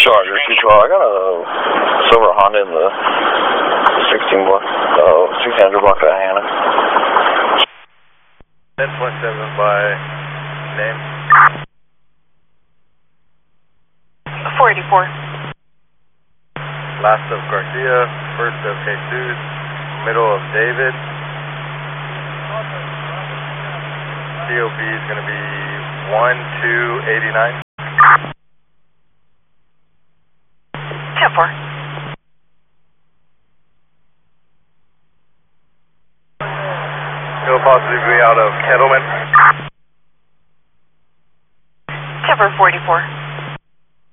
Roger, 212. I got a silver Honda in the 16 block, 1600 block of Hannah. 10.7 by name. 484. Last of Garcia, first of Jesus, middle of David. COP is going to be 1289. 10-4. Go positively out of Kettleman. 10-4, 44.